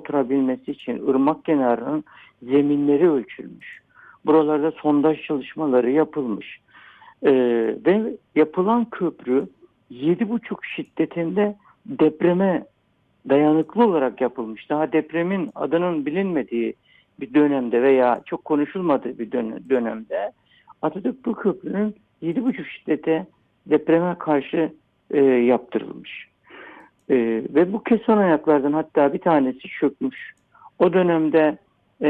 oturabilmesi için ırmak kenarının zeminleri ölçülmüş. Buralarda sondaj çalışmaları yapılmış. Ve yapılan köprü 7,5 şiddetinde depreme dayanıklı olarak yapılmış. Daha depremin adının bilinmediği bir dönemde veya çok konuşulmadığı bir dönemde Atatürk bu köprünün 7,5 şiddete depreme karşı yaptırılmış. Ve bu keson ayaklardan hatta bir tanesi çökmüş. O dönemde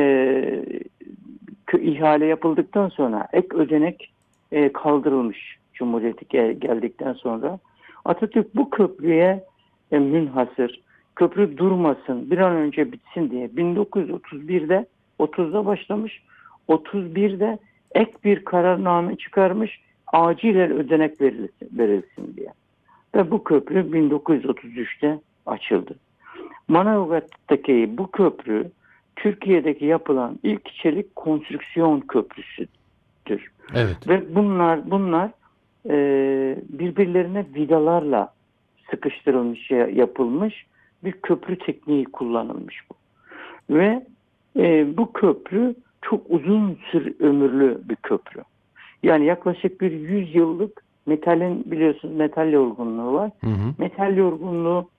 ihale yapıldıktan sonra ek ödenek kaldırılmış Cumhuriyeti geldikten sonra. Atatürk bu köprüye münhasır, köprü durmasın, bir an önce bitsin diye 1931'de 30'da başlamış, 31'de ek bir kararname çıkarmış, acilen ödenek verilsin diye. Ve bu köprü 1933'te açıldı. Manavgat'taki bu köprü Türkiye'deki yapılan ilk çelik konstrüksiyon köprüsüdür. Evet. Ve bunlar birbirlerine vidalarla sıkıştırılmış, yapılmış bir köprü tekniği kullanılmış bu. Ve bu köprü çok uzun ömürlü bir köprü. Yani yaklaşık bir 100 yıllık metalin, biliyorsunuz metal yorgunluğu var. Hı hı. Metal yorgunluğu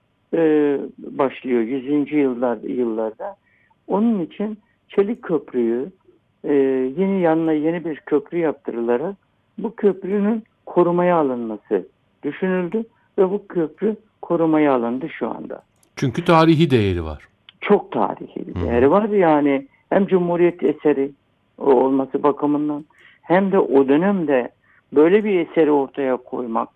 başlıyor 100. yıllarda. Onun için çelik köprüyü yanına yeni bir köprü yaptırılarak bu köprünün korumaya alınması düşünüldü ve bu köprü korumaya alındı şu anda. Çünkü tarihi değeri var. Çok tarihi bir değeri var. Yani hem Cumhuriyet eseri olması bakımından hem de o dönemde böyle bir eseri ortaya koymak.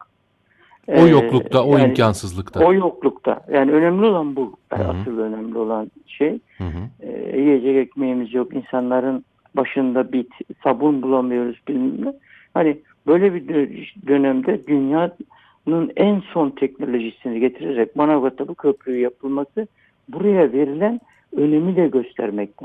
O yoklukta, o Yani imkansızlıkta. o yoklukta. Yani önemli olan bu. Hı hı. Asıl önemli olan şey. Hı hı. Yiyecek ekmeğimiz yok. İnsanların başında sabun bulamıyoruz bilmem ne. Hani böyle bir dönemde dünyanın en son teknolojisini getirerek Manavgat'ta bu köprüyü yapılması buraya verilen önemi de göstermekte.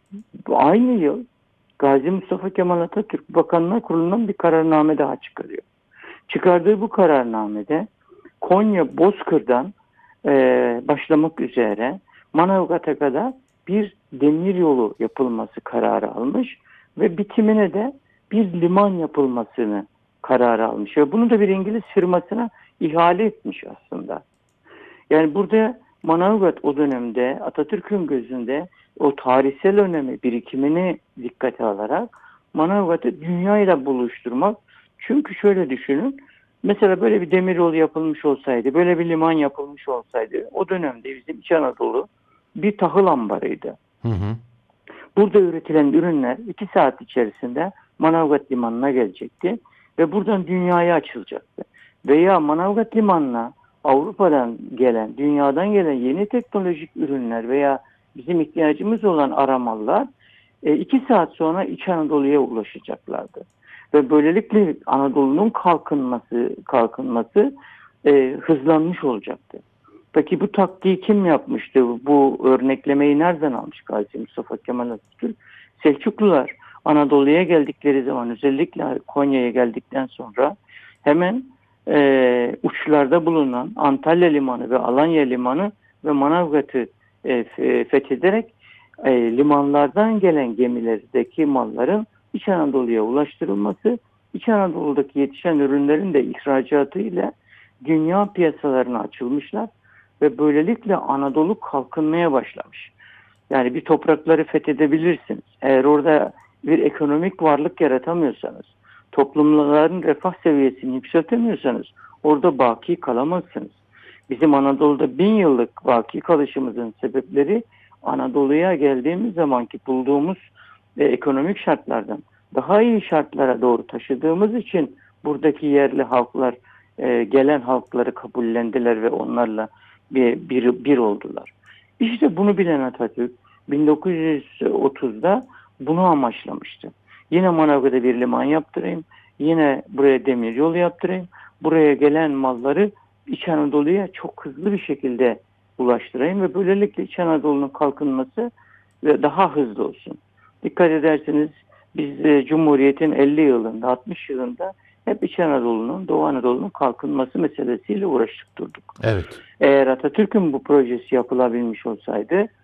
Aynı yıl Gazi Mustafa Kemal Atatürk Bakanlar Kurulu'ndan bir kararname daha çıkarıyor. Çıkardığı bu kararnamede Konya Bozkır'dan başlamak üzere Manavgat'a kadar bir demiryolu yapılması kararı almış ve bitimine de bir liman yapılmasını kararı almış. Ve bunu da bir İngiliz firmasına ihale etmiş aslında. Yani burada Manavgat o dönemde Atatürk'ün gözünde o tarihsel önemi, birikimini dikkate alarak Manavgat'ı dünyayla buluşturmak. Çünkü şöyle düşünün, mesela böyle bir demiryolu yapılmış olsaydı, böyle bir liman yapılmış olsaydı, o dönemde bizim İç Anadolu bir tahıl ambarıydı. Hı hı. Burada üretilen ürünler 2 saat içerisinde Manavgat Limanı'na gelecekti ve buradan dünyaya açılacaktı. Veya Manavgat Limanı'na Avrupa'dan gelen, dünyadan gelen yeni teknolojik ürünler veya bizim ihtiyacımız olan aramallar 2 saat sonra İç Anadolu'ya ulaşacaklardı. Ve böylelikle Anadolu'nun kalkınması hızlanmış olacaktı. Peki bu taktiği kim yapmıştı? Bu örneklemeyi nereden almış Gazi Mustafa Kemal Atatürk? Selçuklular Anadolu'ya geldikleri zaman, özellikle Konya'ya geldikten sonra hemen uçlarda bulunan Antalya Limanı ve Alanya Limanı ve Manavgat'ı fethederek limanlardan gelen gemilerdeki malların İç Anadolu'ya ulaştırılması, İç Anadolu'daki yetişen ürünlerin de ihracatı ile dünya piyasalarına açılmışlar ve böylelikle Anadolu kalkınmaya başlamış. Yani bir toprakları fethedebilirsiniz. Eğer orada bir ekonomik varlık yaratamıyorsanız, toplumların refah seviyesini yükseltemiyorsanız orada baki kalamazsınız. Bizim Anadolu'da 1000 yıllık baki kalışımızın sebepleri Anadolu'ya geldiğimiz zamanki bulduğumuz ekonomik şartlardan daha iyi şartlara doğru taşıdığımız için buradaki yerli halklar gelen halkları kabullendiler ve onlarla bir oldular. İşte bunu bilen Atatürk 1930'da bunu amaçlamıştı. Yine Manavgat'a bir liman yaptırayım, yine buraya demiryolu yaptırayım, buraya gelen malları İç Anadolu'ya çok hızlı bir şekilde ulaştırayım ve böylelikle İç Anadolu'nun kalkınması daha hızlı olsun. Dikkat ederseniz biz Cumhuriyet'in 50 yılında, 60 yılında hep İç Anadolu'nun, Doğu Anadolu'nun kalkınması meselesiyle uğraştık durduk. Evet. Eğer Atatürk'ün bu projesi yapılabilmiş olsaydı